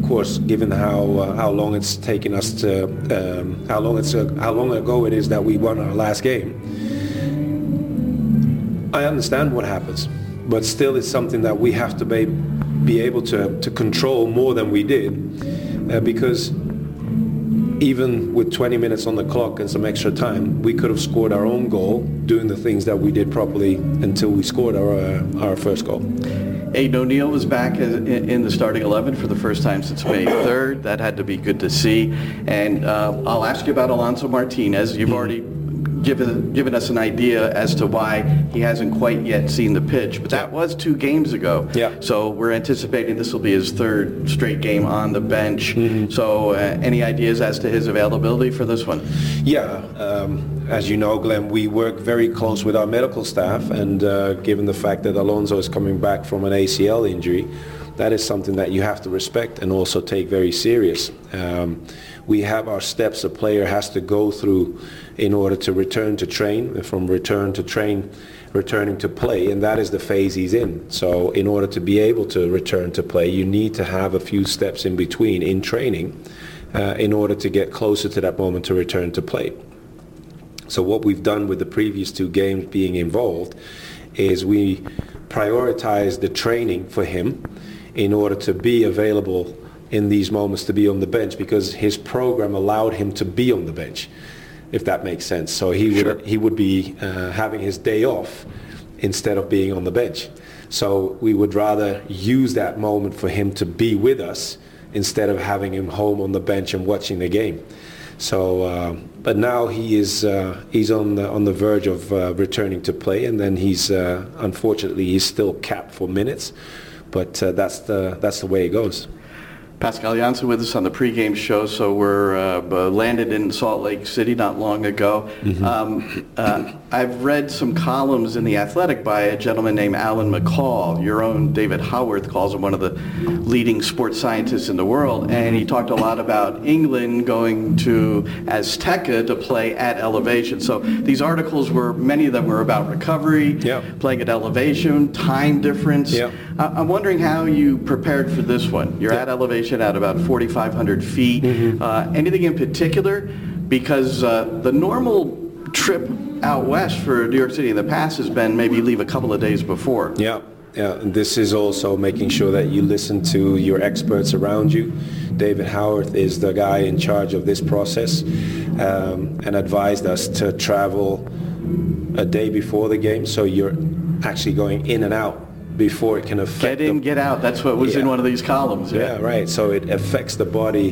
course, given how long it's taken us to how long ago it is that we won our last game, I understand what happens, but still it's something that we have to be able to control more than we did, because even with 20 minutes on the clock and some extra time, we could have scored our own goal doing the things that we did properly until we scored our first goal. Aidan O'Neill was back in the starting 11 for the first time since May 3rd. That had to be good to see. And I'll ask you about Alonso Martinez. You've already given us an idea as to why he hasn't quite yet seen the pitch, but that was 2 games ago. Yeah. So we're anticipating this will be his 3rd straight game on the bench. So any ideas as to his availability for this one? Yeah, as you know, Glenn, we work very close with our medical staff, and given the fact that Alonso is coming back from an ACL injury, that is something that you have to respect and also take very serious. We have our steps a player has to go through in order to return to train, from return to train, returning to play, and that is the phase he's in. So in order to be able to return to play, you need to have a few steps in between in training in order to get closer to that moment to return to play. So what we've done with the previous 2 games being involved is we prioritize the training for him in order to be available in these moments to be on the bench, because his program allowed him to be on the bench, if that makes sense. So he would be having his day off instead of being on the bench. So we would rather use that moment for him to be with us instead of having him home on the bench and watching the game. So, but now he's on the verge of returning to play, and then unfortunately he's still capped for minutes, but that's the way it goes. Pascal Janssen with us on the pregame show. So we're landed in Salt Lake City not long ago. I've read some columns in The Athletic by a gentleman named Alan McCall. Your own David Howarth calls him one of the leading sports scientists in the world, and he talked a lot about England going to Azteca to play at elevation. So these articles many of them were about recovery, playing at elevation, time difference. I'm wondering how you prepared for this one. You're at elevation at about 4,500 feet. Anything in particular? Because the normal trip out west for New York City in the past has been maybe leave a couple of days before. Yeah, and this is also making sure that you listen to your experts around you. David Howarth is the guy in charge of this process, and advised us to travel a day before the game, so you're actually going in and out before it can affect... Get in, get out. That's what was in one of these columns. Yeah, right. So it affects the body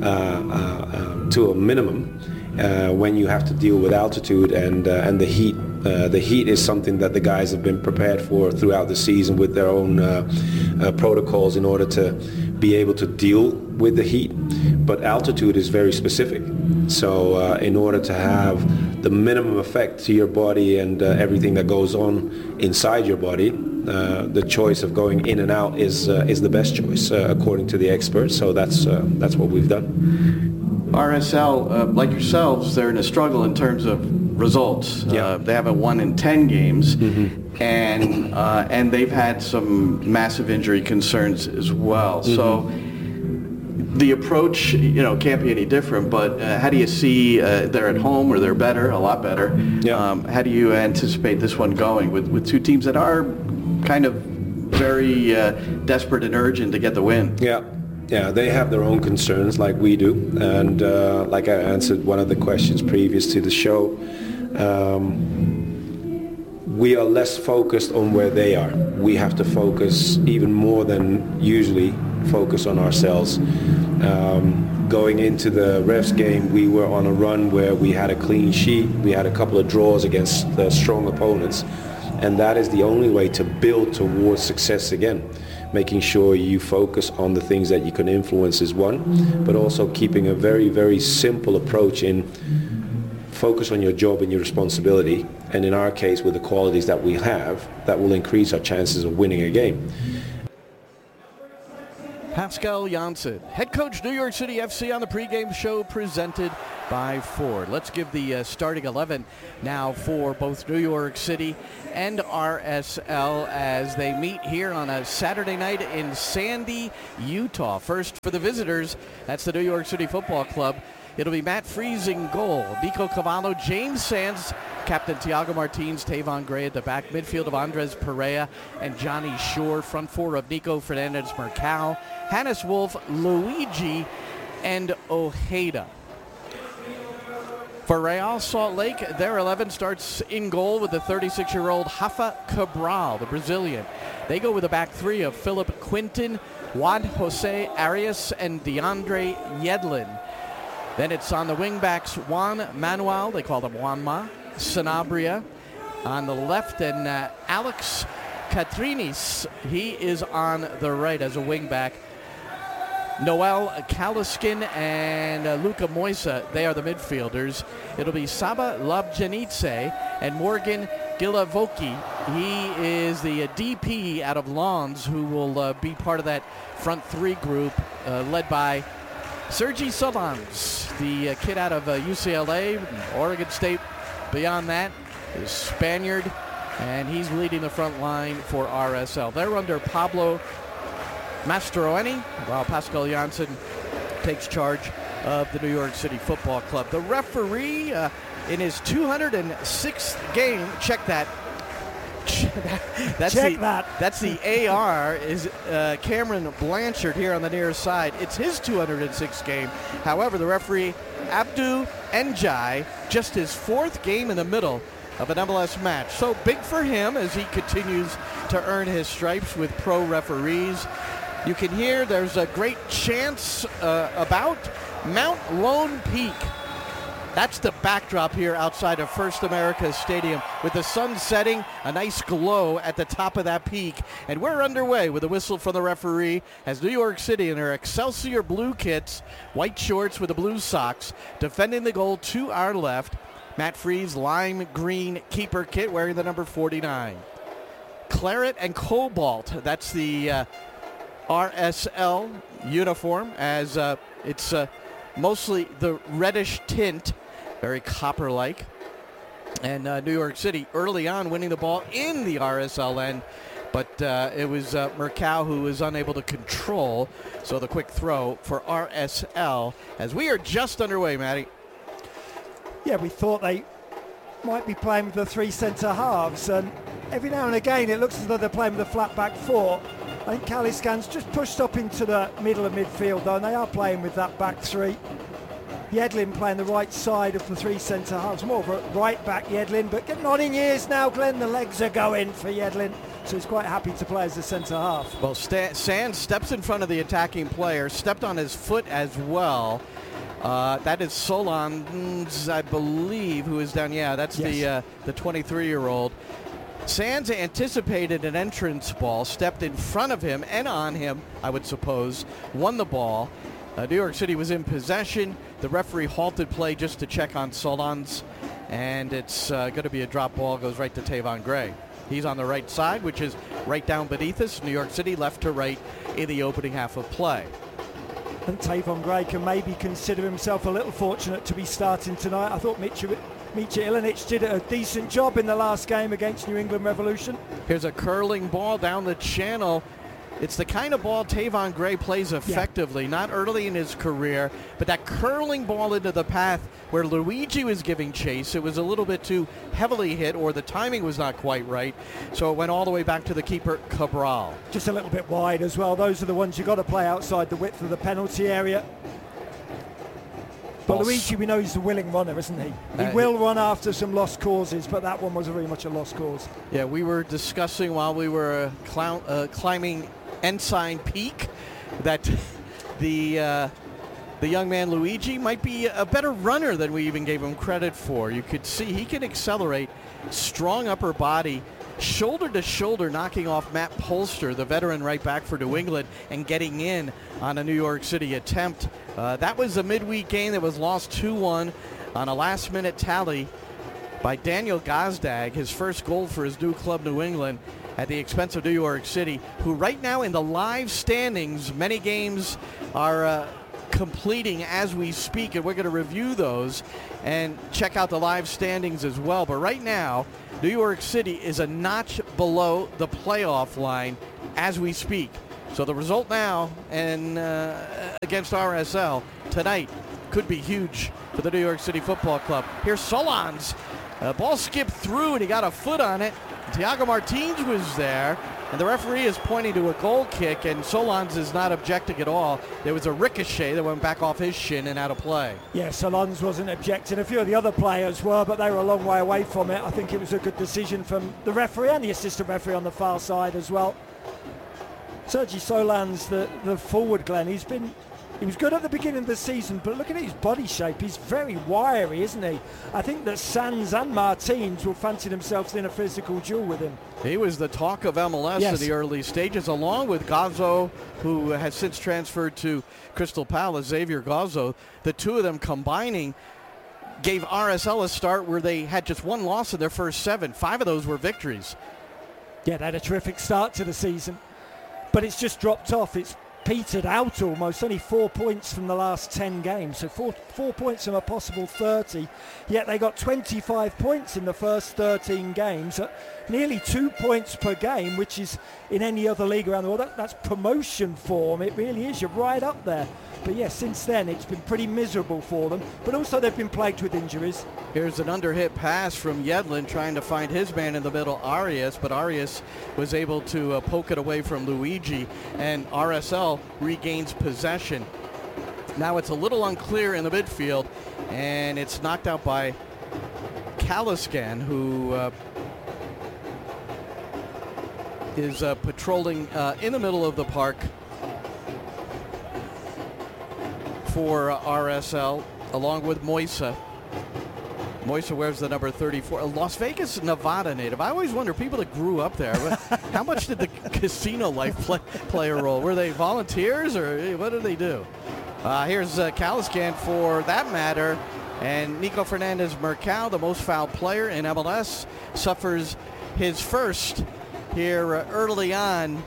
to a minimum when you have to deal with altitude and the heat. The heat is something that the guys have been prepared for throughout the season with their own protocols in order to be able to deal with the heat. But altitude is very specific. So in order to have the minimum effect to your body and everything that goes on inside your body, the choice of going in and out is the best choice according to the experts. So that's what we've done. RSL, like yourselves, they're in a struggle in terms of results. They haven't won in 10 games, and they've had some massive injury concerns as well. So the approach, can't be any different. But how do you see they're at home, or they're better, a lot better? How do you anticipate this one going with 2 teams that are kind of very desperate and urgent to get the win? Yeah, they have their own concerns like we do, and like I answered one of the questions previous to the show, we are less focused on where they are. We have to focus even more than usually focus on ourselves. Going into the Refs game, we were on a run where we had a clean sheet, we had a couple of draws against strong opponents, and that is the only way to build towards success again. Making sure you focus on the things that you can influence is one, but also keeping a very, very simple approach in focus on your job and your responsibility, and in our case with the qualities that we have, that will increase our chances of winning a game. Pascal Janssen, head coach New York City FC on the pregame show presented by Ford. Let's give the starting 11 now for both New York City and RSL as they meet here on a Saturday night in Sandy, Utah. First for the visitors, that's the New York City Football Club. It'll be Matt Freese in goal, Nico Cavallo, James Sands, Captain Thiago Martins, Tavon Gray at the back, midfield of Andres Perea and Johnny Shore, front four of Nico Fernandez-Mercado, Hannes Wolf, Luigi, and Ojeda. For Real Salt Lake, their 11 starts in goal with the 36-year-old Rafa Cabral, the Brazilian. They go with a back three of Philip Quinton, Juan Jose Arias, and DeAndre Yedlin. Then it's on the wingbacks, Juan Manuel, they call them Juanma, Sanabria on the left, and Alex Catrinis, he is on the right as a wingback. Noel Kaliskin and Luka Moisa, they are the midfielders. It'll be Saba Labjanice and Morgan Gilavoki. He is the DP out of Lons, who will be part of that front three group led by Sergi Solans, the kid out of UCLA, Oregon State. Beyond that is Spaniard, and he's leading the front line for RSL. They're under Pablo Mastroeni, while Pascal Janssen takes charge of the New York City Football Club. The referee in his 206th game, check that. That's the AR is Cameron Blanchard here on the near side. It's his 206th game. However, the referee, Abdu Njai, just his fourth game in the middle of an MLS match. So big for him as he continues to earn his stripes with pro referees. You can hear there's a great chance about Mount Lone Peak. That's the backdrop here outside of First America Stadium with the sun setting, a nice glow at the top of that peak. And we're underway with a whistle from the referee as New York City in their Excelsior blue kits, white shorts with the blue socks, defending the goal to our left. Matt Freese, lime green keeper kit wearing the number 49. Claret and cobalt, that's the RSL uniform, as it's mostly the reddish tint, very copper-like. And New York City early on winning the ball in the RSL end, but it was Mercado who was unable to control. So the quick throw for RSL as we are just underway, Matty. Yeah, we thought they might be playing with the three centre halves, and every now and again it looks as though they're playing with a flat back four. I think Kaliskan's just pushed up into the middle of midfield though, and they are playing with that back three. Yedlin playing the right side of the three centre halves, more of a right back Yedlin, but getting on in years now, Glenn, the legs are going for Yedlin, so he's quite happy to play as a centre half. Well, Sands steps in front of the attacking player, stepped on his foot as well. That is Solans, I believe, who is down. Yeah, that's yes. The 23-year-old. Sands anticipated an entrance ball, stepped in front of him and on him, I would suppose, won the ball. New York City was in possession. The referee halted play just to check on Solans, and it's going to be a drop ball, goes right to Tavon Gray. He's on the right side, which is right down beneath us. New York City left to right in the opening half of play. And Tavon Gray can maybe consider himself a little fortunate to be starting tonight. I thought Mitja Ilinic did a decent job in the last game against New England Revolution. Here's a curling ball down the channel. It's the kind of ball Tavon Gray plays effectively, not early in his career, but that curling ball into the path where Luigi was giving chase, it was a little bit too heavily hit, or the timing was not quite right, so it went all the way back to the keeper, Cabral. Just a little bit wide as well. Those are the ones you've got to play outside the width of the penalty area. But Luigi, we know he's a willing runner, isn't he? He will run after some lost causes, but that one was very much a lost cause. Yeah, we were discussing while we were climbing Ensign Peak that the young man Luigi might be a better runner than we even gave him credit for. You could see he can accelerate, strong upper body, shoulder to shoulder, knocking off Matt Polster, the veteran right back for New England, and getting in on a New York City attempt. That was a midweek game that was lost 2-1 on a last-minute tally by Daniel Gazdag, his first goal for his new club, New England. at the expense of New York City, who right now in the live standings, many games are completing as we speak, and we're going to review those and check out the live standings as well. But right now, New York City is a notch below the playoff line as we speak. So the result now and against RSL tonight could be huge for the New York City Football Club. Here's Solans. Ball skipped through and he got a foot on it. Thiago Martins was there, and the referee is pointing to a goal kick, and Solans is not objecting at all. There was a ricochet that went back off his shin and out of play. Yeah, Solans wasn't objecting. A few of the other players were, but they were a long way away from it. I think it was a good decision from the referee and the assistant referee on the far side as well. Sergi Solans, the forward, Glenn, he was good at the beginning of the season, but look at his body shape. He's very wiry, isn't he? I think that Sands and Martins will fancy themselves in a physical duel with him. He was the talk of MLS in the early stages, along with Gazzo, who has since transferred to Crystal Palace, Xavier Gazzo. The two of them combining gave RSL a start where they had just one loss in their first 7. 5 of those were victories. Yeah, they had a terrific start to the season, but it's just dropped off. It's petered out almost, only 4 points from the last 10 games, so four points from a possible 30, yet they got 25 points in the first 13 games, nearly 2 points per game, which is in any other league around the world. That's promotion form, it really is. You're right up there. But yes, since then it's been pretty miserable for them, but also they've been plagued with injuries. Here's an underhit pass from Yedlin trying to find his man in the middle, Arias, but Arias was able to poke it away from Luigi, and RSL regains possession. Now it's a little unclear in the midfield, and it's knocked out by Kaliskan, who is patrolling in the middle of the park for RSL, along with Moisa. Moisa wears the number 34. A Las Vegas, Nevada native. I always wonder, people that grew up there, how much did the casino life play a role? Were they volunteers, or what did they do? Here's Kaliskan for that matter. And Nico Fernandez Mercado, the most fouled player in MLS, suffers his first here early on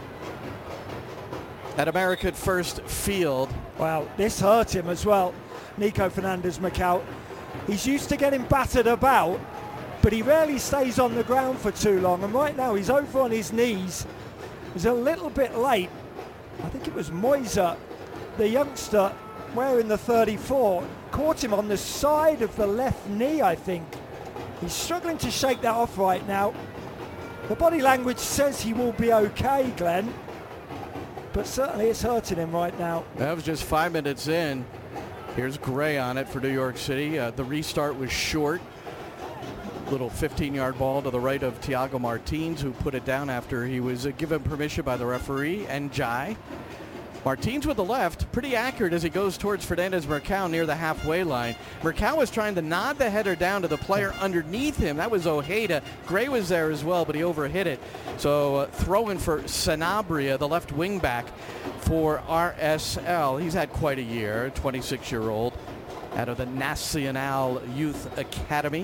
at American First Field. Wow, this hurt him as well. Nico Fernandez Macau. He's used to getting battered about, but he rarely stays on the ground for too long. And right now he's over on his knees. He's a little bit late. I think it was Moisa, the youngster wearing the 34, caught him on the side of the left knee, I think. He's struggling to shake that off right now. The body language says he will be okay, Glenn, but certainly it's hurting him right now. That was just 5 minutes in. Here's Gray on it for New York City. The restart was short. Little 15-yard ball to the right of Thiago Martins, who put it down after he was given permission by the referee, Njai. Martins with the left, pretty accurate as he goes towards Fernandez Mercado near the halfway line. Mercado was trying to nod the header down to the player underneath him. That was Ojeda. Gray was there as well, but he overhit it. So throw in for Sanabria, the left wing back for RSL. He's had quite a year, 26-year-old, out of the Nacional Youth Academy.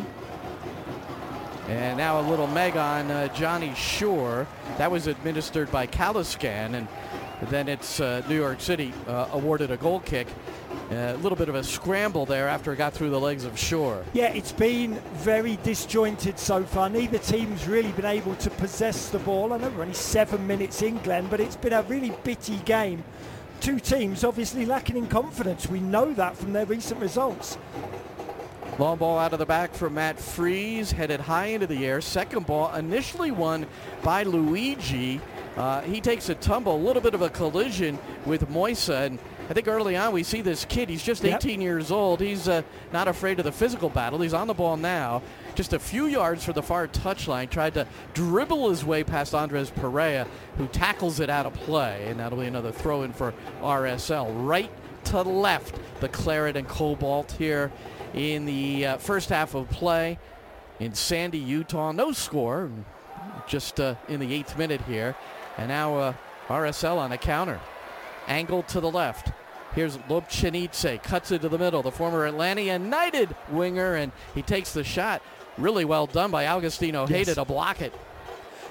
And now a little meg on Johnny Shore. That was administered by Kaliskan, and then it's New York City awarded a goal kick. A little bit of a scramble there after it got through the legs of Shore. Yeah, it's been very disjointed so far. Neither team's really been able to possess the ball. I know we're only 7 minutes in, Glenn, but it's been a really bitty game. Two teams obviously lacking in confidence. We know that from their recent results. Long ball out of the back from Matt Freese, headed high into the air. Second ball initially won by Luigi. He takes a tumble, a little bit of a collision with Moisa, and I think early on we see this kid. He's just 18 years old. He's not afraid of the physical battle. He's on the ball now. Just a few yards from the far touchline. Tried to dribble his way past Andres Pereira, who tackles it out of play, and that'll be another throw-in for RSL. Right to left, the Claret and Cobalt here in the first half of play in Sandy, Utah. No score, just in the 8th minute here. And now RSL on a counter. Angled to the left. Here's Lobchenitze, cuts into the middle. The former Atlanta United winger, and he takes the shot. Really well done by Agustin Ojeda to block it.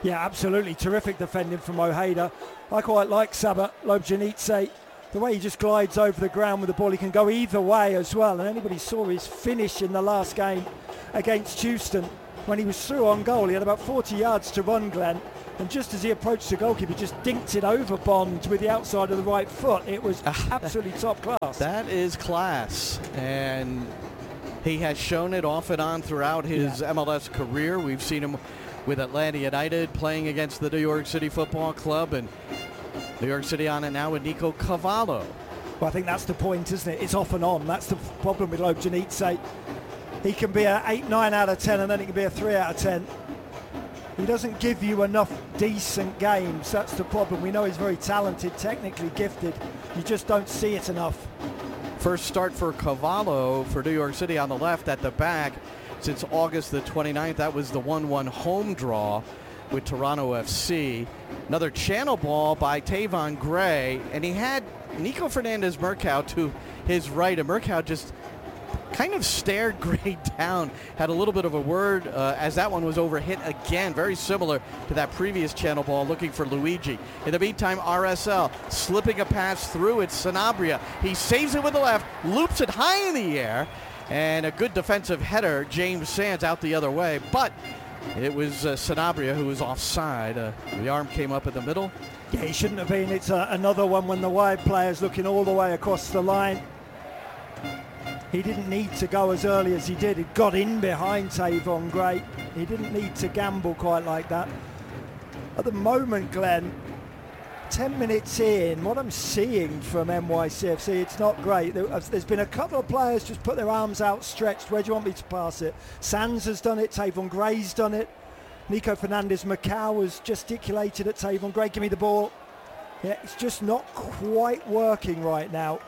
Yeah, absolutely. Terrific defending from Ojeda. I quite like Saba Lobjanidze. The way he just glides over the ground with the ball, he can go either way as well. And anybody saw his finish in the last game against Houston when he was through on goal. He had about 40 yards to run, Glenn. And just as he approached the goalkeeper, he just dinked it over Bond with the outside of the right foot. It was absolutely top class. That is class. And he has shown it off and on throughout his MLS career. We've seen him with Atlanta United playing against the New York City Football Club, and New York City on it now with Nico Cavallo. Well, I think that's the point, isn't it? It's off and on. That's the problem with Lobjanidze. He can be an 8, 9 out of 10, and then he can be a 3 out of 10. He doesn't give you enough decent games. That's the problem. We know he's very talented, technically gifted. You just don't see it enough. First start for Cavallo for New York City on the left at the back since August the 29th. That was the 1-1 home draw with Toronto FC. Another channel ball by Tavon Gray, and he had Nico Fernandez-Murkow to his right, and Murkow just kind of stared Gray down, had a little bit of a word as that one was overhit again, very similar to that previous channel ball, looking for Luigi. In the meantime, RSL slipping a pass through. It's Sanabria. He saves it with the left, loops it high in the air, and a good defensive header. James Sands out the other way, but it was Sanabria who was offside. The arm came up in the middle. Yeah, he shouldn't have been. It's another one when the wide player's looking all the way across the line. He didn't need to go as early as he did. He got in behind Tavon Gray. He didn't need to gamble quite like that. At the moment, Glenn, 10 minutes in, what I'm seeing from NYCFC, it's not great. There's been a couple of players just put their arms outstretched. Where do you want me to pass it? Sands has done it. Tavon Gray's done it. Nico Fernandez-Murkow has gesticulated at Tavon Gray. Give me the ball. Yeah, it's just not quite working right now.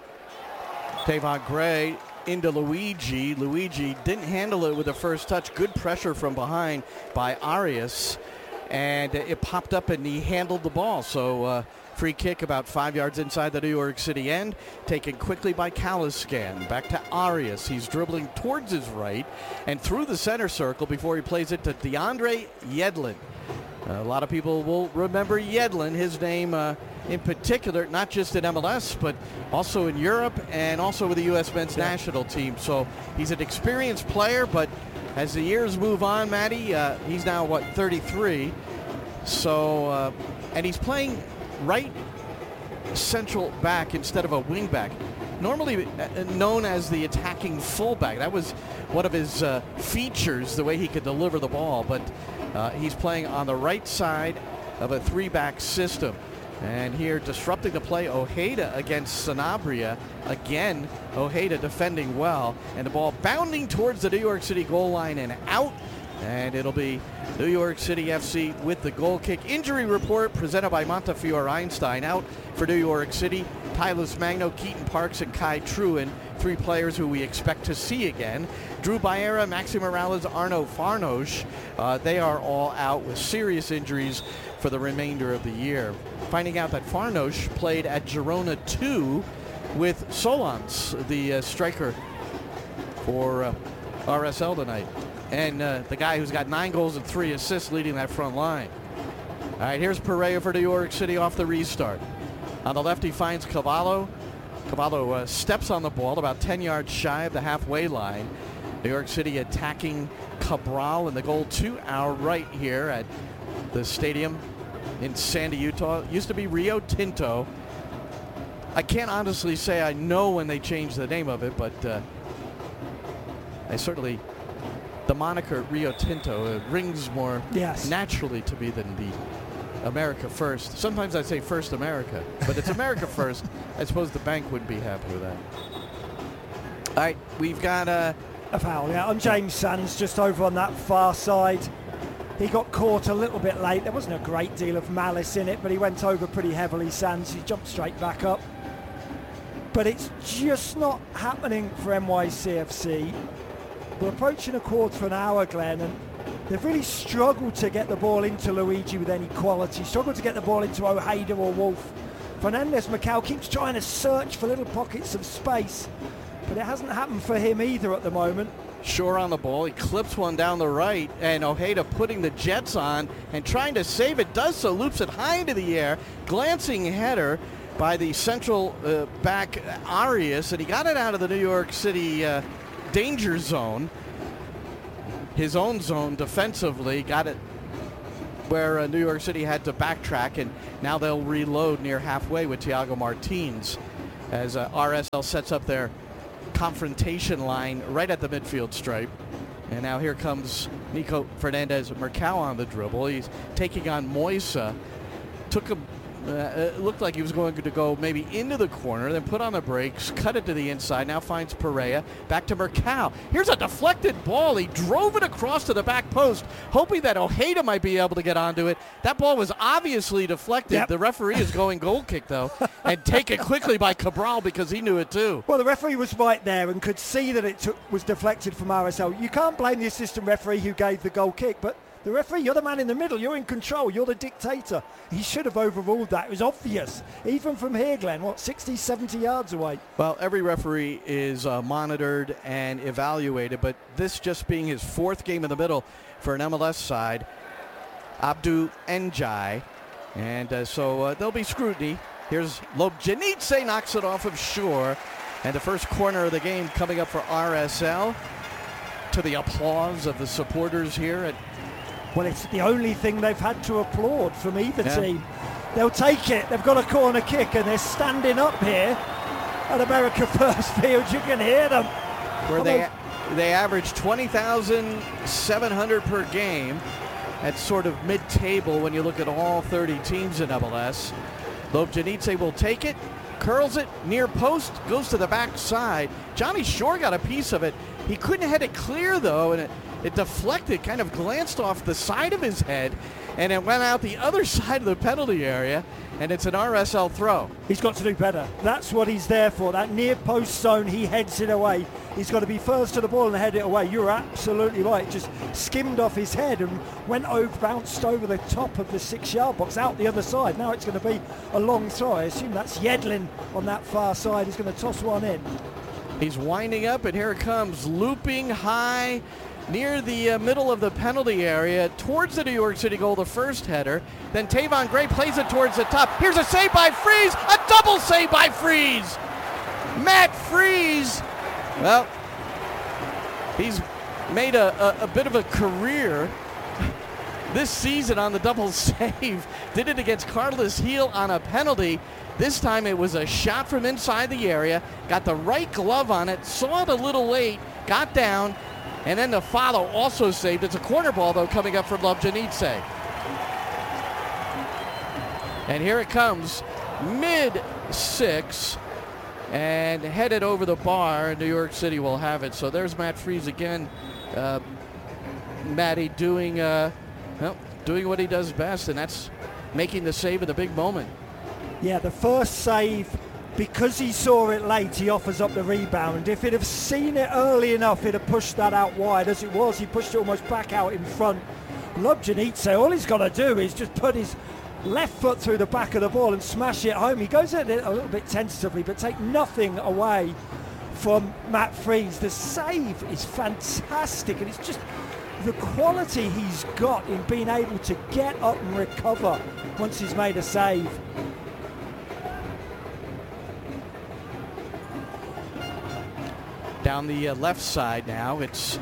Tavon Gray into Luigi. Luigi didn't handle it with the first touch. Good pressure from behind by Arias, and it popped up and he handled the ball. So free kick about 5 yards inside the New York City end, taken quickly by Caliscan. Back to Arias. He's dribbling towards his right and through the center circle before he plays it to DeAndre Yedlin. A lot of people will remember Yedlin, his name in particular, not just in MLS, but also in Europe and also with the U.S. men's national team. So he's an experienced player, but as the years move on, Matty, he's now, 33? So, and he's playing right central back instead of a wing back. Normally known as the attacking fullback. That was one of his features, the way he could deliver the ball, but he's playing on the right side of a 3-back system. And here disrupting the play, Ojeda against Sanabria. Again, Ojeda defending well, and the ball bounding towards the New York City goal line and out. And it'll be New York City FC with the goal kick. Injury report presented by Montefiore Einstein. Out for New York City, Tylus Magno, Keaton Parks, and Kai Truen. 3 players who we expect to see again. Drew Baera, Maxi Morales, Arno Farnosh. They are all out with serious injuries for the remainder of the year. Finding out that Farnosh played at Girona 2 with Solans, the striker for RSL tonight. And the guy who's got 9 goals and 3 assists leading that front line. All right, here's Pereira for New York City off the restart. On the left, he finds Cavallo. Cavallo steps on the ball about 10 yards shy of the halfway line. New York City attacking Cabral in the goal to our right here at the stadium in Sandy, Utah. It used to be Rio Tinto. I can't honestly say I know when they changed the name of it, but I certainly, the moniker Rio Tinto rings more naturally to me than the America First. Sometimes I say First America, but it's America First. I suppose the bank wouldn't be happy with that. All right, we've got a foul, on James Sands, just over on that far side. He got caught a little bit late. There wasn't a great deal of malice in it, but he went over pretty heavily, Sands. He jumped straight back up. But it's just not happening for NYCFC. We're approaching a quarter of an hour, Glenn, and they've really struggled to get the ball into Luigi with any quality, struggled to get the ball into Ojeda or Wolf. Fernandez-Murkow keeps trying to search for little pockets of space, but it hasn't happened for him either at the moment. Shore on the ball. He clips one down the right, and Ojeda putting the Jets on and trying to save it. Does so, loops it high into the air. Glancing header by the central back Arias, and he got it out of the New York City danger zone. His own zone defensively. Got it where New York City had to backtrack, and now they'll reload near halfway with Thiago Martins as RSL sets up their confrontation line right at the midfield stripe. And now here comes Nico Fernandez-Mercado on the dribble. He's taking on Moisa. Took him, it looked like he was going to go maybe into the corner, then put on the brakes, cut it to the inside, now finds Pereira, back to Mercado. Here's a deflected ball. He drove it across to the back post, hoping that Ojeda might be able to get onto it. That ball was obviously deflected. Yep. The referee is going goal kick, though, and taken quickly by Cabral because he knew it too. Well, the referee was right there and could see that it was deflected from RSL. You can't blame the assistant referee who gave the goal kick, but the referee, you're the man in the middle, you're in control, you're the dictator. He should have overruled that. It was obvious, even from here, Glenn, 60, 70 yards away. Well, every referee is monitored and evaluated, but this just being his fourth game in the middle for an MLS side, Abdou Njai, and so there'll be scrutiny. Here's Lobjanidze, knocks it off of Shore, and the first corner of the game coming up for RSL, to the applause of the supporters here at. Well, it's the only thing they've had to applaud from either team. They'll take it. They've got a corner kick, and they're standing up here at America First Field. You can hear them. Where they average 20,700 per game. That's sort of mid-table when you look at all 30 teams in MLS. Lobjanidze will take it, curls it near post, goes to the backside. Johnny Shore got a piece of it. He couldn't head it clear, though, and it deflected, kind of glanced off the side of his head, and it went out the other side of the penalty area, and it's an RSL throw. He's got to do better. That's what he's there for. That near post zone, he heads it away. He's got to be first to the ball and head it away. You're absolutely right. It just skimmed off his head and went over, bounced over the top of the 6-yard box, out the other side. Now it's going to be a long throw. I assume that's Yedlin on that far side. He's going to toss one in. He's winding up, and here it comes, looping high near the middle of the penalty area towards the New York City goal, the first header. Then Tavon Gray plays it towards the top. Here's a save by Freeze, a double save by Freeze. Matt Freeze, well, he's made a bit of a career this season on the double save. Did it against Carlos Gil on a penalty. This time it was a shot from inside the area, got the right glove on it, saw it a little late, got down, and then the follow also saved. It's a corner ball, though, coming up from Lobjanidze. And here it comes, mid-6, and headed over the bar. New York City will have it. So there's Matt Freeze again. Matty doing what he does best, and that's making the save in the big moment. Yeah, the first save, because he saw it late, he offers up the rebound. If he'd have seen it early enough, he'd have pushed that out wide. As it was, he pushed it almost back out in front. Lobjanidze, all he's got to do is just put his left foot through the back of the ball and smash it home. He goes at it a little bit tentatively, but take nothing away from Matt Freeze. The save is fantastic, and it's just the quality he's got in being able to get up and recover once he's made a save. Down the left side now, it's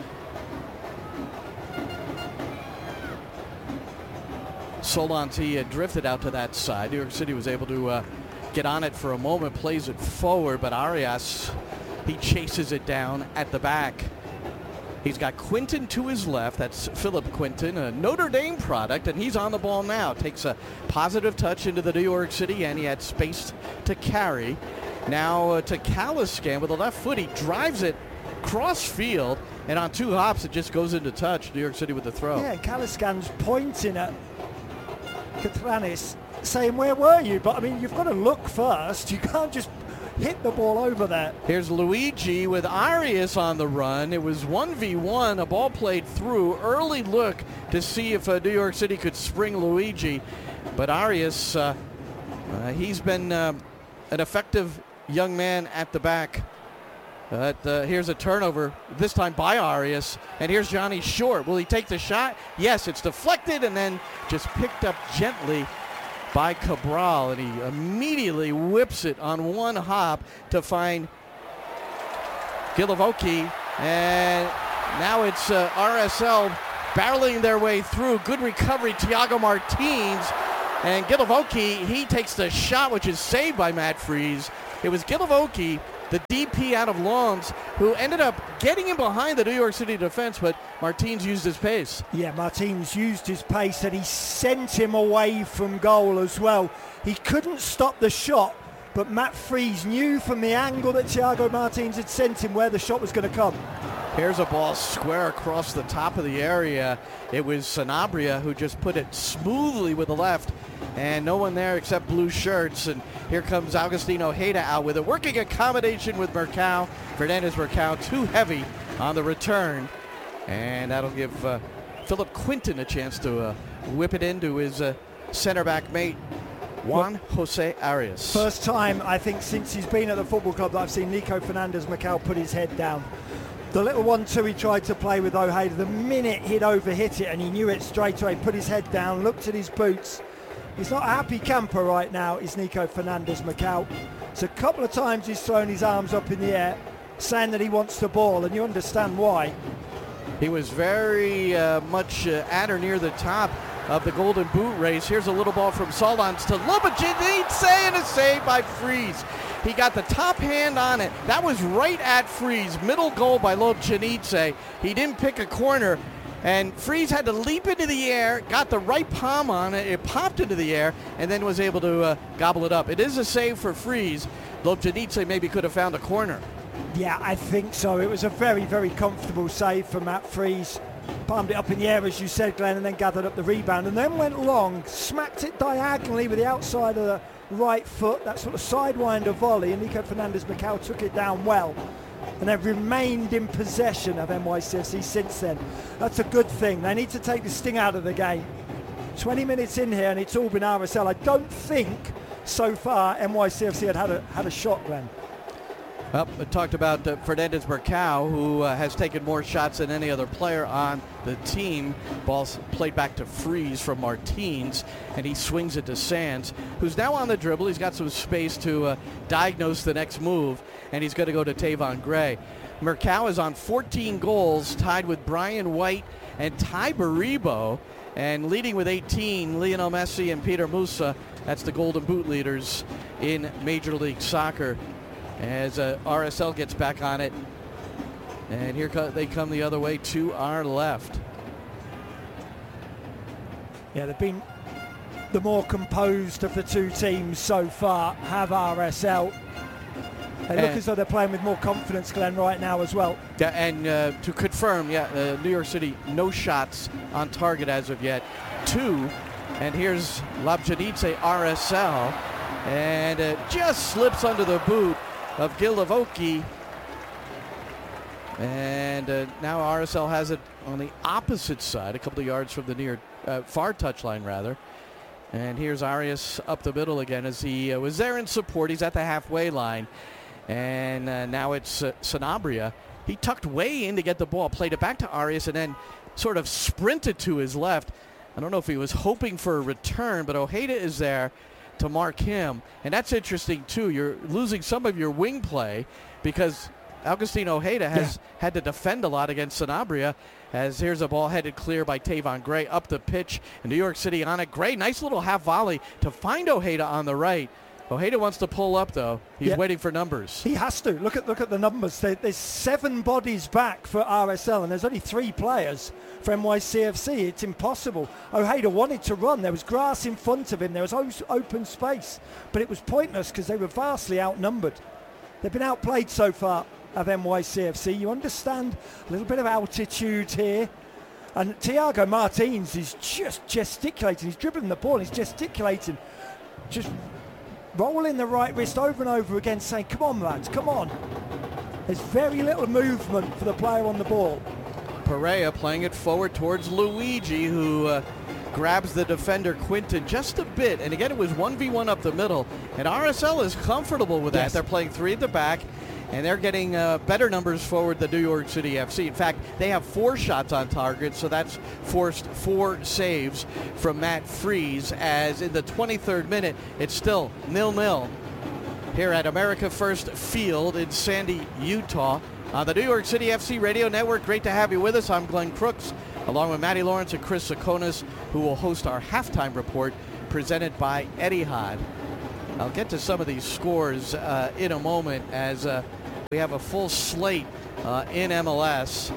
Solanti drifted out to that side. New York City was able to get on it for a moment, plays it forward, but Arias, he chases it down at the back. He's got Quinton to his left. That's Philip Quinton, a Notre Dame product, and he's on the ball now. Takes a positive touch into the New York City, and he had space to carry. Now to Caliscan with the left foot. He drives it cross field, and on two hops, it just goes into touch. New York City with the throw. Yeah, and Caliscan's pointing at Catranis, saying, where were you? But, I mean, you've got to look first. You can't just hit the ball over there. Here's Luigi with Arias on the run. It was 1v1, a ball played through. Early look to see if New York City could spring Luigi. But Arias, he's been an effective young man at the back But here's a turnover, this time by Arias, and here's Johnny Short. Will he take the shot? Yes, it's deflected and then just picked up gently by Cabral, and he immediately whips it on one hop to find Gilivoki, and now it's RSL barreling their way through. Good recovery, Thiago Martins, and Gilivoki, he takes the shot, which is saved by Matt Freese. It was Gilivoki, the DP out of Lawns, who ended up getting in behind the New York City defense, but Martins used his pace. Yeah, Martins used his pace, and he sent him away from goal as well. He couldn't stop the shot, but Matt Freese knew from the angle that Thiago Martins had sent him where the shot was going to come. Here's a ball square across the top of the area. It was Sanabria who just put it smoothly with the left, and no one there except blue shirts. And here comes Agustin Ojeda out with a working accommodation with Mercado. Fernandez Mercado too heavy on the return, and that'll give Philip Quinton a chance to whip it into his center back mate, Juan Jose Arias. First time, I think, since he's been at the football club that I've seen Nico Fernandez Macau put his head down. The little 1-2 he tried to play with Ojeda, the minute he'd overhit it and he knew it straight away, put his head down, looked at his boots. He's not a happy camper right now, is Nico Fernandez Macau. So a couple of times he's thrown his arms up in the air, saying that he wants the ball, and you understand why. He was very much at or near the top of the Golden Boot race. Here's a little ball from Solans to Lobojanice, and a save by Freese. He got the top hand on it. That was right at Freese. Middle goal by Lobojanice. He didn't pick a corner, and Freese had to leap into the air, got the right palm on it, it popped into the air, and then was able to gobble it up. It is a save for Freese. Lobojanice maybe could have found a corner. Yeah, I think so. It was a very, very comfortable save for Matt Freese. Palmed it up in the air, as you said, Glenn, and then gathered up the rebound, and then went long, smacked it diagonally with the outside of the right foot, that sort of sidewinder volley, and Nico Fernandez Macau took it down well, and they've remained in possession of NYCFC since then. That's a good thing. They need to take the sting out of the game. 20 minutes in here, and it's all been RSL. I don't think so far NYCFC had a shot, Glenn. Well, I talked about Fernandez Mercado, who has taken more shots than any other player on the team. Ball's played back to Freese from Martins, and he swings it to Sands, who's now on the dribble. He's got some space to diagnose the next move, and he's going to go to Tavon Gray. Mercado is on 14 goals, tied with Brian White and Ty Baribo, and leading with 18, Lionel Messi and Peter Musa. That's the Golden Boot leaders in Major League Soccer. As RSL gets back on it, and here they come the other way to our left. Yeah, they've been the more composed of the two teams so far, have RSL. They look as though they're playing with more confidence, Glenn, right now as well. Yeah, and to confirm, New York City, no shots on target as of yet. 2, and here's Lobojanice, RSL, and it just slips under the boot of Gilivoki, and now RSL has it on the opposite side, a couple of yards from the near far touchline rather. And here's Arias up the middle again, as he was there in support. He's at the halfway line, and now it's Sanabria. He tucked way in to get the ball, played it back to Arias, and then sort of sprinted to his left. I don't know if he was hoping for a return, but Ojeda is there to mark him. And that's interesting too. You're losing some of your wing play because Agustin Ojeda has had to defend a lot against Sanabria, as here's a ball headed clear by Tavon Gray up the pitch, and New York City on it. Gray, nice little half volley to find Ojeda on the right. Ojeda wants to pull up though. He's waiting for numbers. He has to. Look at the numbers. There's 7 bodies back for RSL, and there's only 3 players for NYCFC. It's impossible. Ojeda wanted to run. There was grass in front of him. There was open space, but it was pointless because they were vastly outnumbered. They've been outplayed so far of NYCFC. You understand a little bit of altitude here. And Thiago Martins is just gesticulating. He's dribbling the ball. He's gesticulating. Just rolling the right wrist over and over again, saying, come on, lads, come on. There's very little movement for the player on the ball. Pereira playing it forward towards Luigi, who grabs the defender Quinton just a bit. And again, it was 1v1 up the middle. And RSL is comfortable with that. They're playing 3 at the back. and they're getting better numbers forward than New York City FC. In fact, they have 4 shots on target, so that's forced 4 saves from Matt Freese, as in the 23rd minute, it's still 0-0 here at America First Field in Sandy, Utah. On the New York City FC Radio Network, great to have you with us. I'm Glenn Crooks, along with Matty Lawrence and Chris Sakonis, who will host our halftime report presented by Etihad. I'll get to some of these scores in a moment, as we have a full slate in MLS.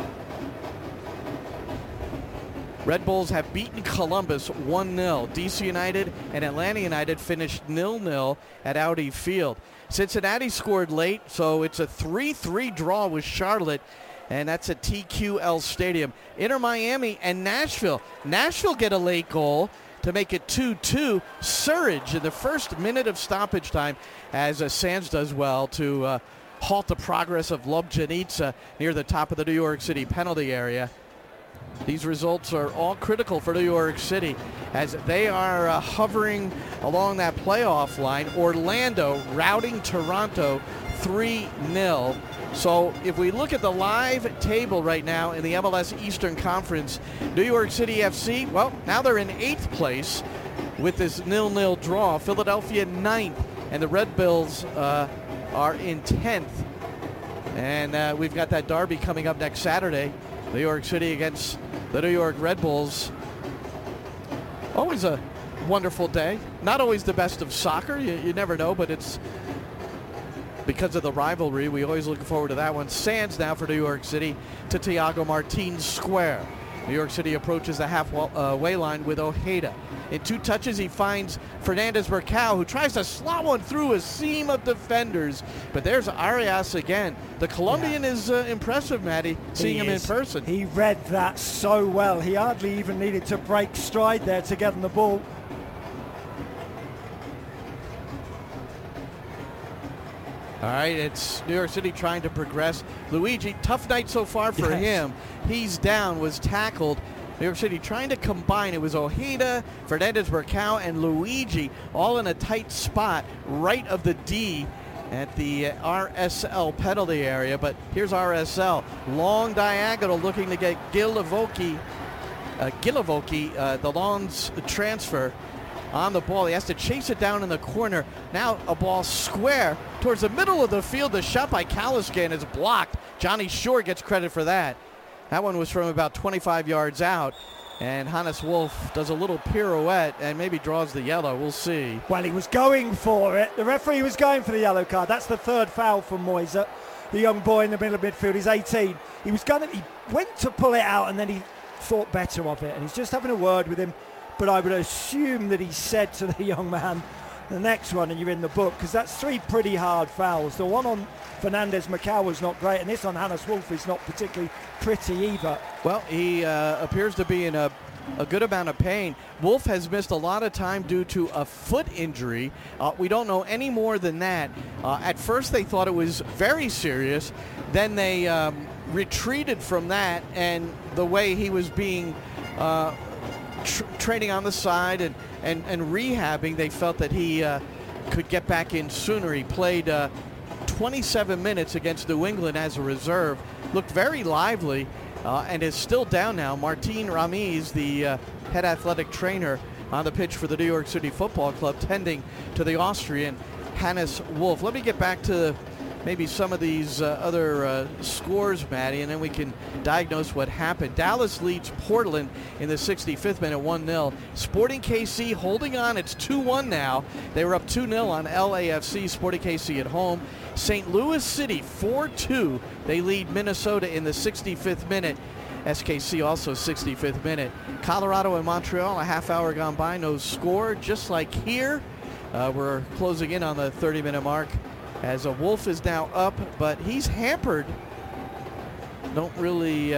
Red Bulls have beaten Columbus 1-0. DC United and Atlanta United finished 0-0 at Audi Field. Cincinnati scored late, so it's a 3-3 draw with Charlotte, and that's at TQL Stadium. Inter Miami and Nashville. Nashville get a late goal to make it 2-2. Surridge in the first minute of stoppage time, as Sands does well to halt the progress of Lobjanica near the top of the New York City penalty area. These results are all critical for New York City, as they are hovering along that playoff line. Orlando routing Toronto 3-0. So if we look at the live table right now in the MLS Eastern Conference, New York City FC, well, now they're in 8th place with this 0-0 draw. Philadelphia 9th, and the Red Bulls are in 10th. And we've got that derby coming up next Saturday. New York City against the New York Red Bulls. Always a wonderful day. Not always the best of soccer. You never know, but it's because of the rivalry. We always look forward to that one. Sands now for New York City to Thiago Martins Square. New York City approaches the halfway line with Ojeda. In 2 touches, he finds Fernandez Mercado, who tries to slot one through a seam of defenders. But there's Arias again. The Colombian is impressive, Matty, seeing him in person. He read that so well. He hardly even needed to break stride there to get on the ball. All right, it's New York City trying to progress. Luigi, tough night so far for him. He's down, was tackled. New York City trying to combine. It was Ojeda, Fernandez Mercado, and Luigi all in a tight spot right of the D at the RSL penalty area. But here's RSL. Long diagonal looking to get Gilavoki, the Lons transfer, on the ball. He has to chase it down in the corner. Now a ball square towards the middle of the field. The shot by Caliscan is blocked. Johnny Shore gets credit for that. That one was from about 25 yards out. And Hannes Wolf does a little pirouette and maybe draws the yellow. We'll see. Well, he was going for it. The referee was going for the yellow card. That's the 3rd foul from Moisa, the young boy in the middle of midfield. He's 18. He went to pull it out, and then he thought better of it. And he's just having a word with him. But I would assume that he said to the young man, the next one, and you're in the book, because that's 3 pretty hard fouls. The one on Fernandez Mercado was not great, and this on Hannes Wolf is not particularly pretty either. Well, he appears to be in a good amount of pain. Wolf has missed a lot of time due to a foot injury. We don't know any more than that. At first they thought it was very serious. Then they retreated from that, and the way he was being training on the side and rehabbing, they felt that he could get back in sooner. He played 27 minutes against New England as a reserve, looked very lively, and is still down now. Martin Ramiz, the head athletic trainer on the pitch for the New York City Football Club, tending to the Austrian Hannes Wolf. Let me get back to maybe some of these other scores, Matty, and then we can diagnose what happened. Dallas leads Portland in the 65th minute, 1-0. Sporting KC holding on. It's 2-1 now. They were up 2-0 on LAFC. Sporting KC at home. St. Louis City 4-2. They lead Minnesota in the 65th minute. SKC also 65th minute. Colorado and Montreal, a half hour gone by, no score. Just like here, we're closing in on the 30-minute mark, as a Wolf is now up, but he's hampered. Don't really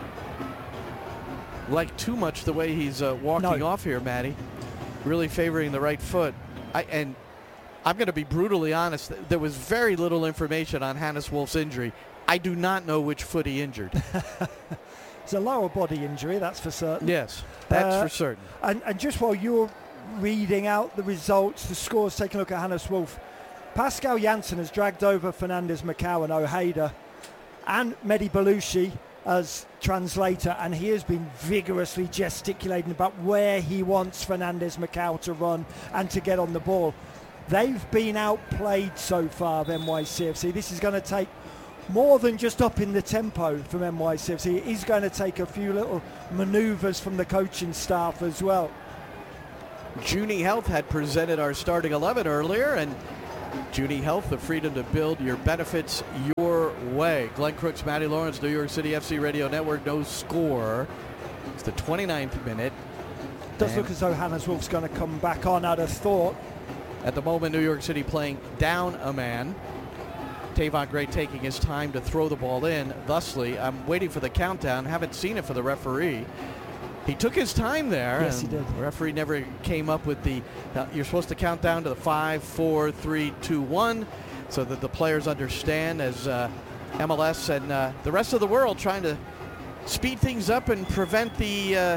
like too much the way he's walking off here, Matty. Really favoring the right foot. And I'm going to be brutally honest. There was very little information on Hannes Wolf's injury. I do not know which foot he injured. It's a lower body injury, that's for certain. Yes, that's for certain. And just while you're reading out the results, the scores, take a look at Hannes Wolf. Pascal Janssen has dragged over Fernandez Macau and Ojeda and Mehdi Belushi as translator, and he has been vigorously gesticulating about where he wants Fernandez Macau to run and to get on the ball. They've been outplayed so far, NYCFC. This is going to take more than just upping the tempo from NYCFC. It is going to take a few little manoeuvres from the coaching staff as well. Junie Health had presented our starting 11 earlier, and Junie Health, the freedom to build your benefits your way. Glenn Crooks, Matty Lawrence, New York City FC Radio Network. No score. It's the 29th minute. Does look as though Hannes Wolf's going to come back on, I'd have thought. At the moment, New York City playing down a man. Tavon Gray taking his time to throw the ball in. Thusly, I'm waiting for the countdown. Haven't seen it for the referee. He took his time there. Yes, he did. The referee never came up with the, you're supposed to count down to the 5, 4, 3, 2, 1, so that the players understand, as MLS and the rest of the world trying to speed things up and prevent the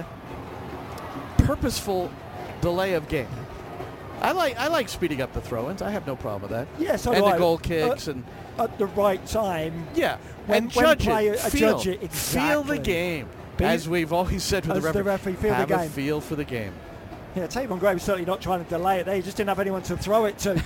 purposeful delay of game. I like speeding up the throw-ins. I have no problem with that. Yes, and the goal kicks and at the right time. Yeah, when judge it. Judge it exactly. Feel the game. As we've always said with the referee, feel have the game. A feel for the game. Yeah, Tavon Gray was certainly not trying to delay it there. He just didn't have anyone to throw it to.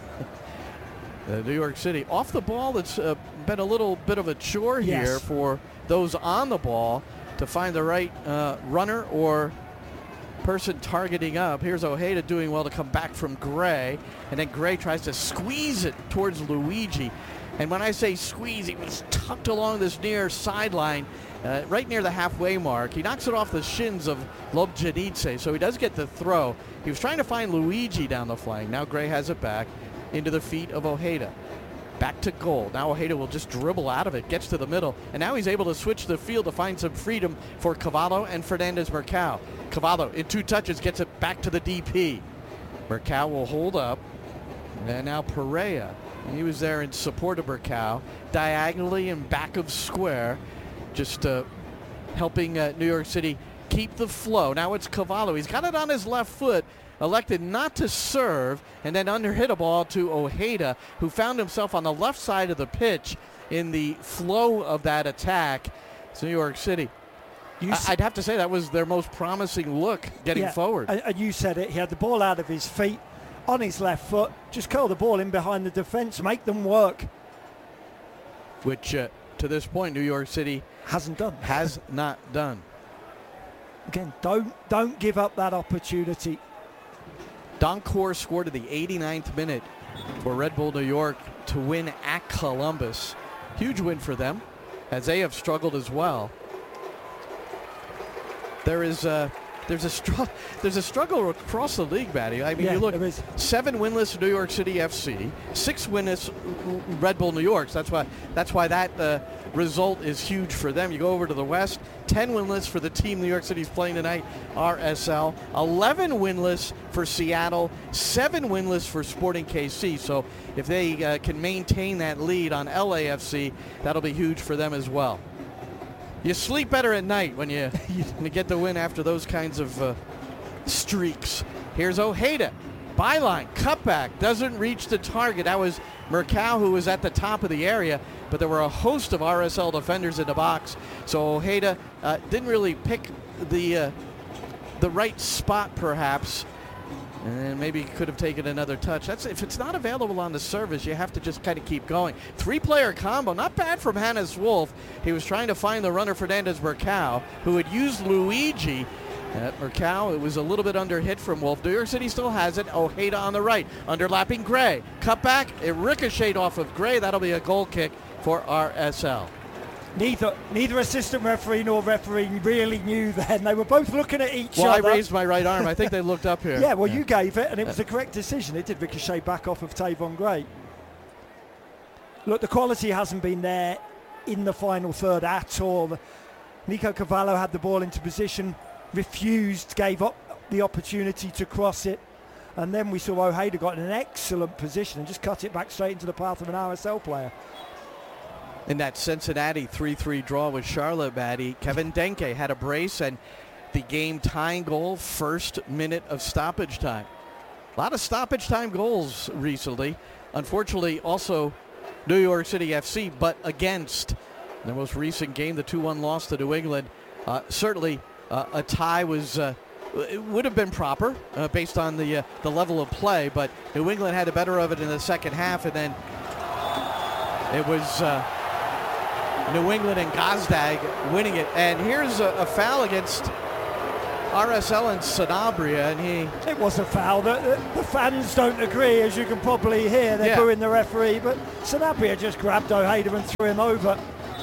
New York City off the ball. It's been a little bit of a chore Yes. here for those on the ball to find the right runner or person targeting up. Here's Ojeda doing well to come back from Gray, and then Gray tries to squeeze it towards Luigi. And when I say squeeze, he was tucked along this near sideline, right near the halfway mark. He knocks it off the shins of Lobjanidze, so he does get the throw. He was trying to find Luigi down the flank. Now Gray has it back into the feet of Ojeda. Back to goal. Now Ojeda will just dribble out of it, gets to the middle, and now he's able to switch the field to find some freedom for Cavallo and Fernandez Macau. Cavallo, in 2 touches, gets it back to the DP. Macau will hold up, and now Pereira. He was there in support of Macau, diagonally in back of square, just helping New York City keep the flow. Now it's Cavallo. He's got it on his left foot, elected not to serve, and then underhit a ball to Ojeda, who found himself on the left side of the pitch in the flow of that attack. It's New York City. I'd have to say that was their most promising look getting forward. And you said it. He had the ball out of his feet on his left foot. Just curl the ball in behind the defense, make them work. Which, to this point, New York City hasn't done. Has not done. Again, don't give up that opportunity. Doncor scored at the 89th minute for Red Bull New York to win at Columbus. Huge win for them, as they have struggled as well. There's a struggle across the league, Matty. I mean, you look, 7 winless New York City FC, 6 winless Red Bull New York. So that's why that result is huge for them. You go over to the West, 10 winless for the team New York City's playing tonight, RSL, 11 winless for Seattle, 7 winless for Sporting KC. So if they can maintain that lead on LAFC, that'll be huge for them as well. You sleep better at night when you get the win after those kinds of streaks. Here's Ojeda. Byline, cutback, doesn't reach the target. That was Macau, who was at the top of the area, but there were a host of RSL defenders in the box. So Ojeda didn't really pick the right spot, perhaps, and maybe could have taken another touch. If it's not available on the service, you have to just kind of keep going. 3-player combo, not bad from Hannes Wolf. He was trying to find the runner Fernandez Macau, who had used Luigi. Macau, it was a little bit under hit from Wolf. New York City still has it. Ojeda on the right, underlapping Gray. Cut back, it ricocheted off of Gray. That'll be a goal kick for RSL. Neither assistant referee nor referee really knew then. They were both looking at each other. Well, I raised my right arm. I think they looked up here. Yeah, well, you gave it, and it was the correct decision. It did ricochet back off of Tavon Gray. Look, the quality hasn't been there in the final third at all. Nico Cavallo had the ball into position, refused, gave up the opportunity to cross it, and then we saw Ojeda got in an excellent position and just cut it back straight into the path of an RSL player. In that Cincinnati 3-3 draw with Charlotte, Matty, Kevin Denke had a brace and the game-tying goal, first minute of stoppage time. A lot of stoppage time goals recently. unfortunately, also New York City FC, but against their most recent game, the 2-1 loss to New England. Certainly, a tie was it would have been proper based on the level of play, but New England had the better of it in the second half, and then it was New England and Gazdag winning it. And here's a foul against RSL and Sanabria, and It was a foul. The fans don't agree, as you can probably hear. They're booing the referee, but Sanabria just grabbed Ojeda and threw him over.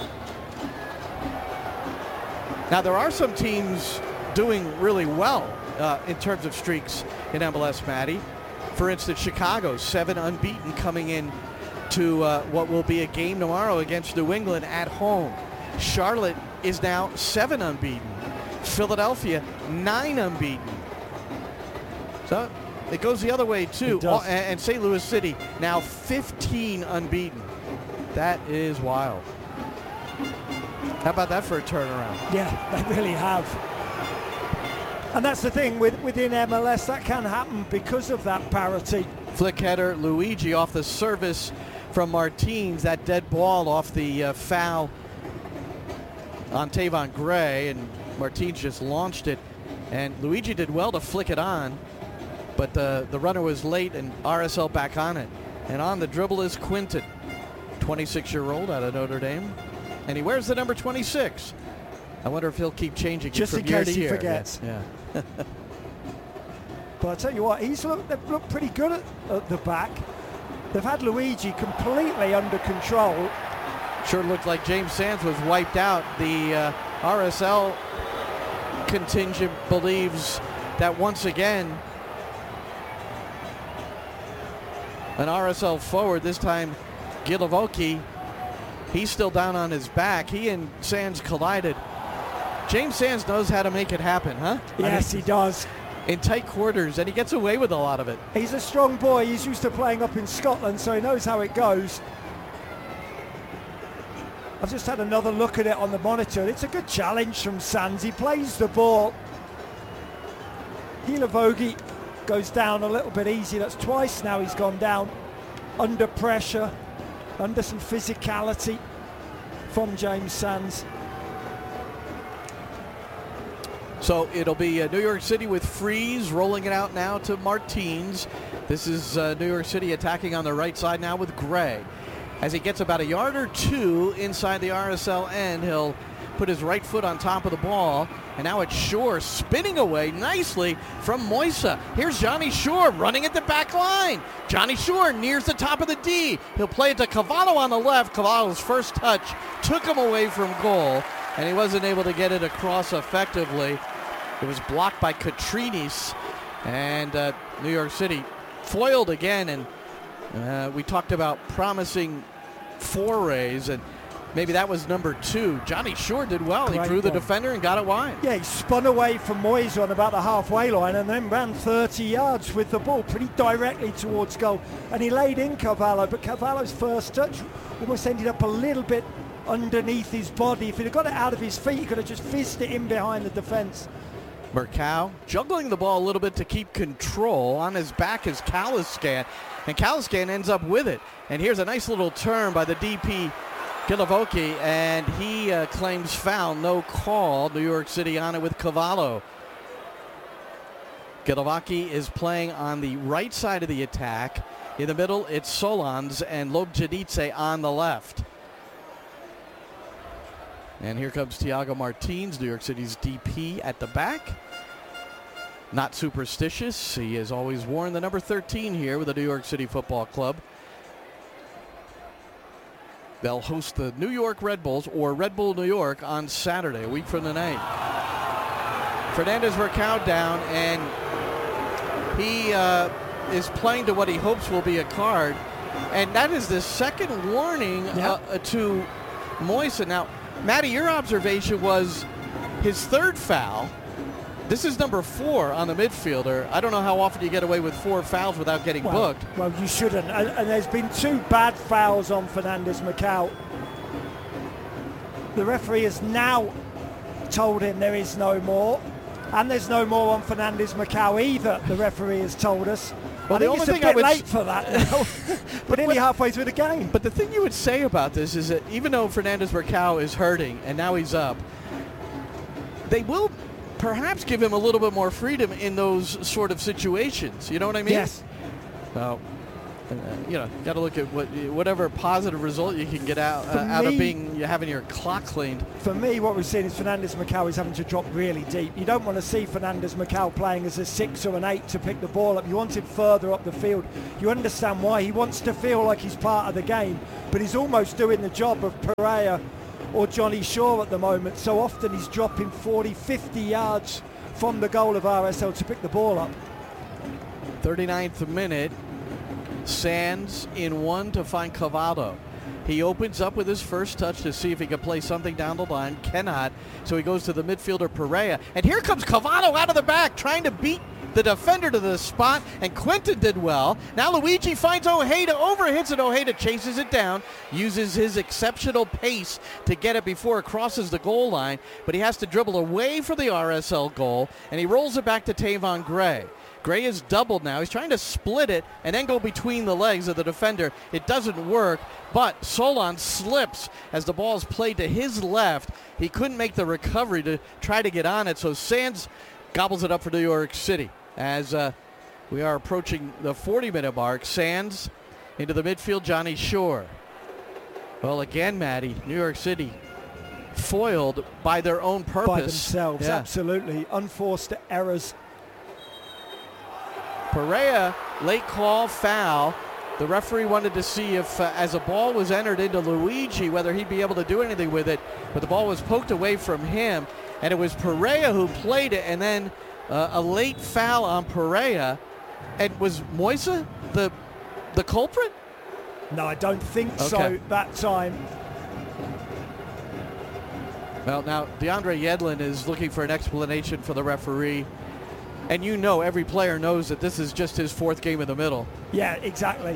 Now, there are some teams doing really well in terms of streaks in MLS, Matty. For instance, Chicago, 7 unbeaten coming in to what will be a game tomorrow against New England at home. Charlotte is now 7 unbeaten. Philadelphia, 9 unbeaten. So it goes the other way, too. And St. Louis City, now 15 unbeaten. That is wild. How about that for a turnaround? Yeah, they really have. And that's the thing within MLS, that can happen because of that parity. Flick header, Luigi off the service from Martins. That dead ball off the foul on Tavon Gray, and Martins just launched it. And Luigi did well to flick it on, but the runner was late, and RSL back on it. And on the dribble is Quinton, 26-year-old out of Notre Dame. And he wears the number 26. I wonder if he'll keep changing it just from in year case to he year. forgets. Yeah. But I tell you what, they've looked pretty good at the back. They've had Luigi completely under control. Sure looked like James Sands was wiped out. The RSL contingent believes that once again an RSL forward, this time Gilavoki, he's still down on his back. He and Sands collided. James Sands knows how to make it happen, huh? Yes, he does. In tight quarters, and he gets away with a lot of it. He's a strong boy. He's used to playing up in Scotland, so he knows how it goes. I've just had another look at it on the monitor. It's a good challenge from Sands. He plays the ball. Gilavogi goes down a little bit easy. That's twice now he's gone down under pressure, under some physicality from James Sands. So it'll be New York City with Freeze rolling it out now to Martins. This is New York City attacking on the right side now with Gray. As he gets about a yard or two inside the RSL end, he'll put his right foot on top of the ball. And now it's Shore spinning away nicely from Moisa. Here's Johnny Shore running at the back line. Johnny Shore nears the top of the D. He'll play it to Cavallo on the left. Cavallo's first touch took him away from goal, and he wasn't able to get it across effectively. It was blocked by Katrinis, and New York City foiled again. And we talked about promising forays, and maybe that was number 2. Johnny Shore did well. He drew the defender and got it wide. Yeah, he spun away from Moyes on about the halfway line and then ran 30 yards with the ball pretty directly towards goal. And he laid in Cavallo, but Cavallo's first touch almost ended up a little bit underneath his body. If he'd have got it out of his feet, he could have just fizzed it in behind the defense. Murkow juggling the ball a little bit to keep control. On his back is Caliscan, and Caliscan ends up with it. And here's a nice little turn by the DP Gilavoki, and he claims foul, no call. New York City on it with Cavallo. Gilavoki is playing on the right side of the attack. In the middle, it's Solans and Lobjanidze on the left. And here comes Thiago Martins, New York City's DP at the back. Not superstitious. He has always worn the number 13 here with the New York City Football Club. They'll host the New York Red Bulls, or Red Bull New York, on Saturday, a week from tonight. Fernandez Murkow down, and he is playing to what he hopes will be a card. And that is the second warning to Moisa. Now, Matty, your observation was his third foul. This is number 4 on the midfielder. I don't know how often you get away with 4 fouls without getting booked. Well, you shouldn't. And there's been 2 bad fouls on Fernandez Murkow. The referee has now told him there is no more. And there's no more on Fernandez Murkow either, the referee has told us. Well, I think it's a bit late for that now. But nearly halfway through the game. But the thing you would say about this is that even though Fernandez Marcao is hurting and now he's up, they will perhaps give him a little bit more freedom in those sort of situations. You know what I mean? Yes. Well, got to look at whatever positive result you can get out of having your clock cleaned. For me, what we've seen is Fernandez Marcao is having to drop really deep. You don't want to see Fernandez Marcao playing as a 6 or an 8 to pick the ball up. You want him further up the field. You understand why. He wants to feel like he's part of the game, but he's almost doing the job of Pereira or Johnny Shaw at the moment. So often he's dropping 40, 50 yards from the goal of RSL to pick the ball up. 39th minute. Sands in one to find Cavado. He opens up with his first touch to see if he can play something down the line. Cannot. So he goes to the midfielder Pereira. And here comes Cavado out of the back trying to beat the defender to the spot. And Quinton did well. Now Luigi finds Ojeda, overhits it. Ojeda chases it down. Uses his exceptional pace to get it before it crosses the goal line. But he has to dribble away for the RSL goal. And he rolls it back to Tavon Gray. Gray is doubled now. He's trying to split it and then go between the legs of the defender. It doesn't work, but Solon slips as the ball is played to his left. He couldn't make the recovery to try to get on it, so Sands gobbles it up for New York City. As we are approaching the 40-minute mark, Sands into the midfield, Johnny Shore. Well, again, Maddie, New York City foiled by their own purpose. By themselves, absolutely. Unforced errors. Pereira, late call, foul. The referee wanted to see if, as a ball was entered into Luigi, whether he'd be able to do anything with it, but the ball was poked away from him, and it was Pereira who played it, and then a late foul on Pereira. And was Moisa the culprit? No, I don't think so that time. Well, now DeAndre Yedlin is looking for an explanation for the referee. And every player knows that this is just his fourth game in the middle. Yeah, exactly.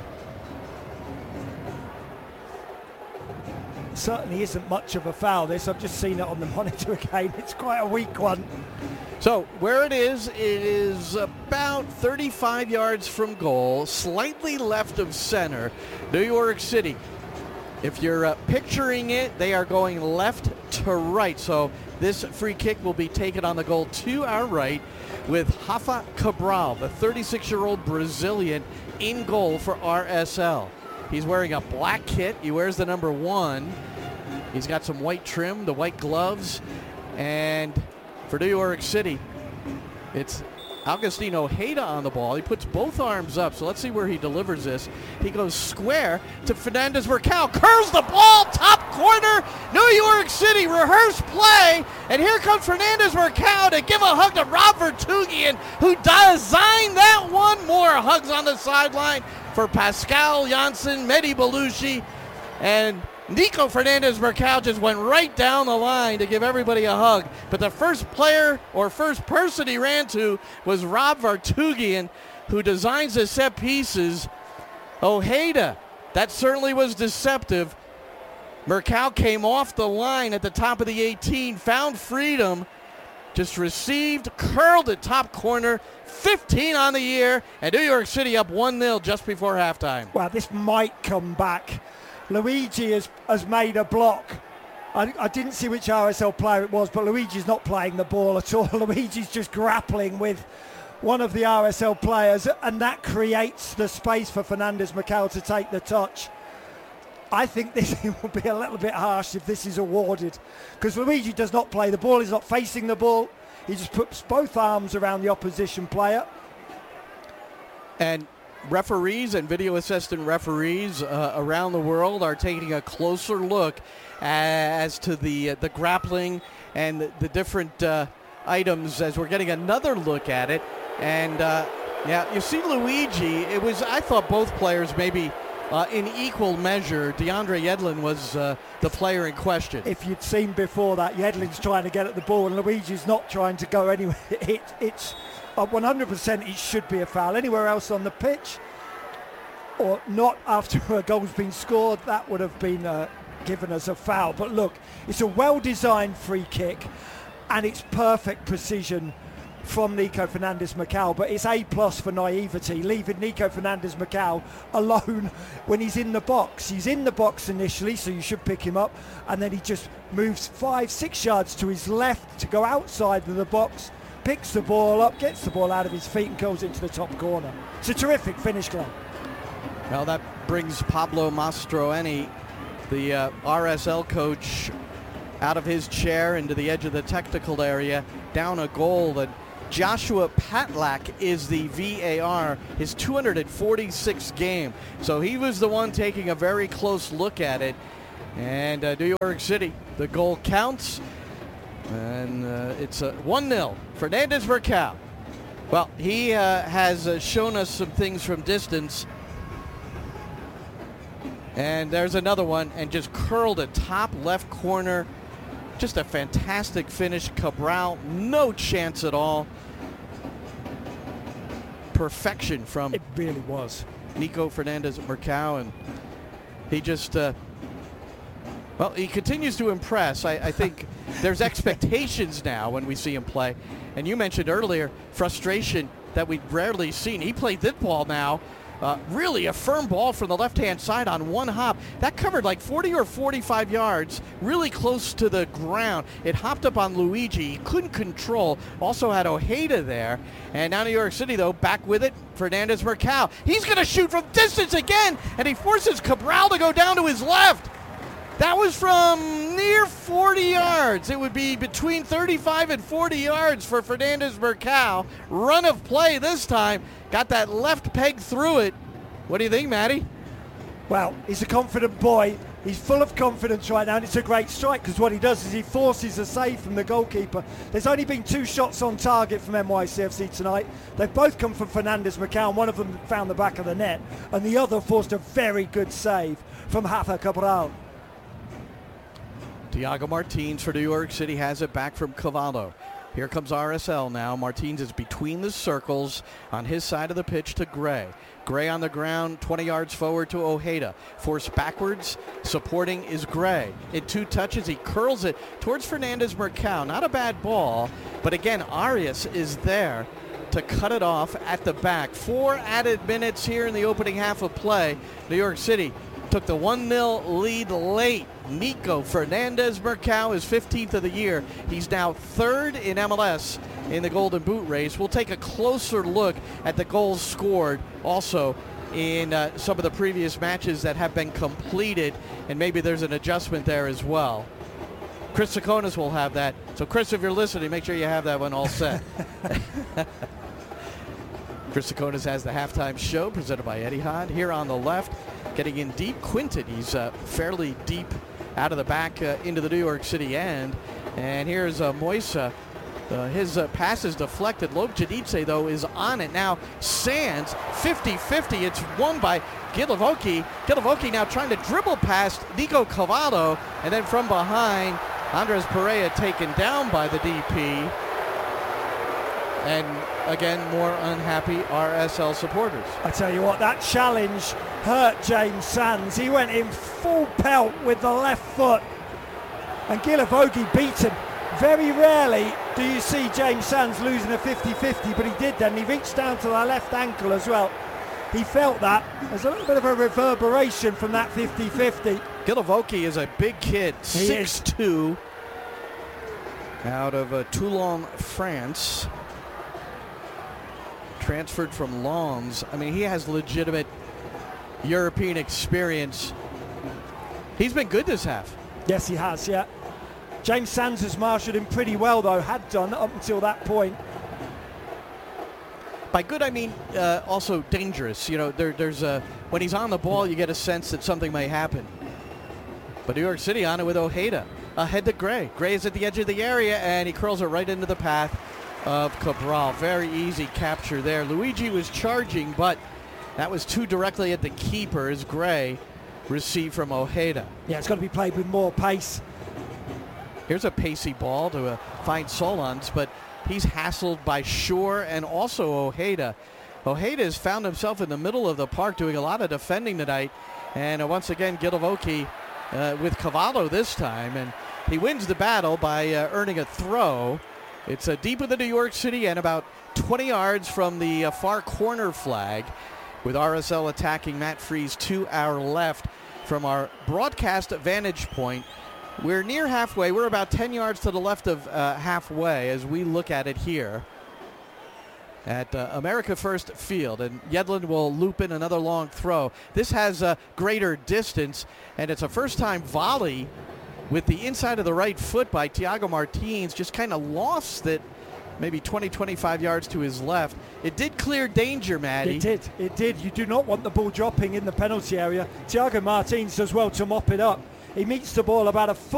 Certainly isn't much of a foul, this. I've just seen it on the monitor again. It's quite a weak one. So where it is about 35 yards from goal, slightly left of center, New York City. If you're picturing it, they are going left to right. So this free kick will be taken on the goal to our right, with Rafa Cabral, the 36-year-old Brazilian, in goal for RSL. He's wearing a black kit. He wears the number 1. He's got some white trim, the white gloves. And for New York City, it's Agustin Ojeda on the ball. He puts both arms up, so let's see where he delivers this. He goes square to Fernandez Marcao, curls the ball, top corner, New York City, reverse play, and here comes Fernandez Marcao to give a hug to Rob Vertonghen, who designed that one. More hugs on the sideline for Pascal Janssen, Mehdi Belushi, and Nico Fernandez Marcao just went right down the line to give everybody a hug. But the first player or first person he ran to was Rob Vertonghen, who designs the set pieces. Ojeda, that certainly was deceptive. Marcao came off the line at the top of the 18, found freedom, just received, curled it top corner, 15 on the year, and New York City up 1-0 just before halftime. Well, this might come back. Luigi has made a block. I didn't see which RSL player it was, but Luigi's not playing the ball at all. Luigi's just grappling with one of the RSL players, and that creates the space for Fernandez Marcao to take the touch. I think this will be a little bit harsh if this is awarded, because Luigi does not play the ball. He's not facing the ball. He just puts both arms around the opposition player. And referees and video assistant referees around the world are taking a closer look as to the grappling and the different items as we're getting another look at it. And you see Luigi, I thought both players maybe in equal measure. DeAndre Yedlin was the player in question. If you'd seen before that, Yedlin's trying to get at the ball and Luigi's not trying to go anywhere. It's 100% it should be a foul. Anywhere else on the pitch, or not after a goal's been scored, that would have been given as a foul. But look, it's a well-designed free kick, and it's perfect precision from Nico Fernandez-Macau, but it's A+ for naivety, leaving Nico Fernandez-Macau alone when he's in the box. He's in the box initially, so you should pick him up, and then he just moves 5-6 yards to his left to go outside of the box, picks the ball up, gets the ball out of his feet and goes into the top corner. It's a terrific finish, Glenn. Well, that brings Pablo Mastroeni, the RSL coach, out of his chair into the edge of the technical area, down a goal. And Joshua Patlak is the VAR, his 246th game. So he was the one taking a very close look at it. And New York City, the goal counts. And it's 1-0, Fernandez-Macau. Well, he has shown us some things from distance. And there's another one, and just curled a top left corner. Just a fantastic finish. Cabral, no chance at all. Perfection from It really was. Nico Fernandez-Macau, and he just, well, he continues to impress. I think there's expectations now when we see him play. And you mentioned earlier frustration that we've rarely seen. He played this ball now. Really a firm ball from the left-hand side on one hop. That covered like 40 or 45 yards, really close to the ground. It hopped up on Luigi. He couldn't control. Also had Ojeda there. And now New York City, though, back with it. Fernandez-Macau. He's going to shoot from distance again, and he forces Cabral to go down to his left. That was from near 40 yards. It would be between 35 and 40 yards for Fernandez-Macau. Run of play this time. Got that left peg through it. What do you think, Matty? Well, he's a confident boy. He's full of confidence right now, and it's a great strike because what he does is he forces a save from the goalkeeper. There's only been 2 shots on target from NYCFC tonight. They've both come from Fernandez-Macau, and one of them found the back of the net, and the other forced a very good save from Rafa Cabral. Thiago Martins for New York City has it back from Cavallo. Here comes RSL now. Martins is between the circles on his side of the pitch to Gray. Gray on the ground, 20 yards forward to Ojeda. Forced backwards, supporting is Gray. In 2 touches, he curls it towards Fernandez-Macau. Not a bad ball, but again, Arias is there to cut it off at the back. 4 added minutes here in the opening half of play. New York City took the 1-0 lead late. Nico Fernandez-Macau is 15th of the year. He's now 3rd in MLS in the Golden Boot race. We'll take a closer look at the goals scored also in some of the previous matches that have been completed, and maybe there's an adjustment there as well. Chris Tsakonas will have that. So, Chris, if you're listening, make sure you have that one all set. Chris Tsakonas has the halftime show presented by Etihad. Here on the left, getting in deep, Quinton. He's fairly deep out of the back into the New York City end. And here's Moisa. His pass is deflected. Lob Janice, though, is on it. Now, Sands, 50-50. It's won by Gilavoki. Gilavoki now trying to dribble past Nico Cavallo. And then from behind, Andres Pereira taken down by the DP. And again, more unhappy RSL supporters. I tell you what, that challenge hurt James Sands. He went in full pelt with the left foot, and Gilavogi beat him. Very rarely do you see James Sands losing a 50-50, but he did then. He reached down to the left ankle as well. He felt that. There's a little bit of a reverberation from that 50-50. Gilavogi is a big kid, 6'2", out of Toulon, France. Transferred from Lens. I mean, he has legitimate European experience. He's been good this half. Yes, he has, yeah. James Sands has marshaled him pretty well, though, had done up until that point. By good, I mean also dangerous. You know, there's when he's on the ball, you get a sense that something may happen. But New York City on it with Ojeda. Ahead to Gray. Gray is at the edge of the area, and he curls it right into the path of Cabral. Very easy capture there. Luigi was charging, but that was too directly at the keeper as Gray received from Ojeda. Yeah, it's got to be played with more pace. Here's a pacey ball to find Solons, but he's hassled by Shore and also Ojeda. Ojeda has found himself in the middle of the park doing a lot of defending tonight. And once again, Gilavoki with Cavallo this time. And he wins the battle by earning a throw. It's deep in the New York City and about 20 yards from the far corner flag, with RSL attacking Matt Freese to our left from our broadcast vantage point. We're near halfway. We're about 10 yards to the left of halfway as we look at it here at America First Field, and Yedlin will loop in another long throw. This has a greater distance, and it's a first-time volley with the inside of the right foot by Thiago Martins, just kind of lost it maybe 20, 25 yards to his left. It did clear danger, Matty. It did. You do not want the ball dropping in the penalty area. Thiago Martins does well to mop it up. He meets the ball about a foot